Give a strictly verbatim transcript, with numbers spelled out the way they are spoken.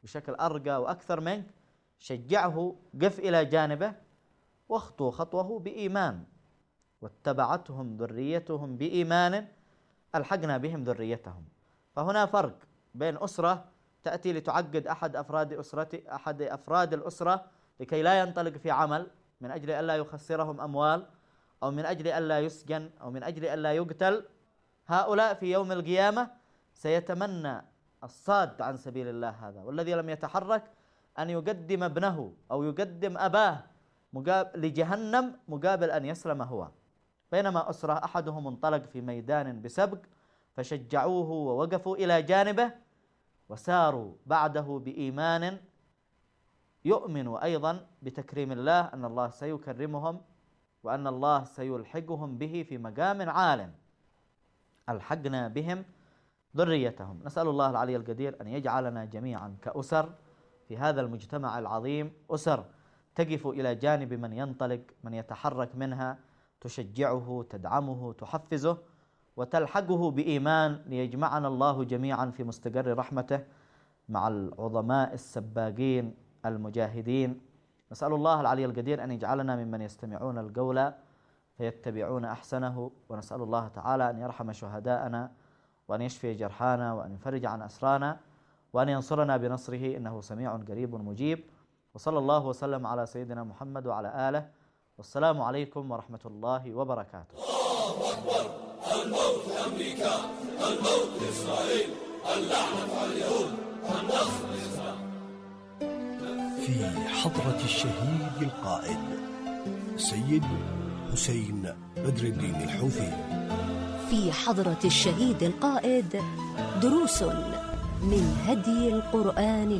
بشكل أرقى وأكثر منك، شجعه، قف إلى جانبه، واخطوا خطوه بإيمان، واتبعتهم ذريتهم بإيمان ألحقنا بهم ذريتهم. فهنا فرق بين أسرة تأتي لتعقد أحد أفراد أسرة أحد أفراد الأسرة لكي لا ينطلق في عمل من أجل ألا يخسرهم أموال، أو من أجل ألا يسجن، أو من أجل ألا يقتل. هؤلاء في يوم القيامة سيتمنى الصاد عن سبيل الله هذا، والذي لم يتحرك أن يقدم ابنه أو يقدم أباه لجهنم مقابل أن يسلم هو. بينما أسرة أحدهم انطلق في ميدان بسبق فشجعوه ووقفوا إلى جانبه وساروا بعده بإيمان، يؤمن أيضا بتكريم الله، أن الله سيكرمهم وأن الله سيلحقهم به في مقام عال، ألحقنا بهم ذريتهم. نسأل الله العلي القدير أن يجعلنا جميعا كأسر في هذا المجتمع العظيم، أسر تقف إلى جانب من ينطلق، من يتحرك منها، تشجعه، تدعمه، تحفزه، وتلحقه بإيمان، ليجمعنا الله جميعا في مستقر رحمته مع العظماء السباقين المجاهدين. نسأل الله العلي القدير أن يجعلنا ممن يستمعون القول فيتبعون أحسنه، ونسأل الله تعالى أن يرحم شهداءنا، وأن يشفي جرحانا، وأن يفرج عن أسرانا، وأن ينصرنا بنصره، إنه سميع قريب مجيب. وصلى الله وسلم على سيدنا محمد وعلى آله، والسلام عليكم ورحمة الله وبركاته. الله أكبر. الموت لأمريكا، الموت لإسرائيل، اللعنة على اليهود، النصر للإسلام. في حضرة الشهيد القائد سيد حسين بدر الدين الحوثي. في حضرة الشهيد القائد دروس من هدي القرآن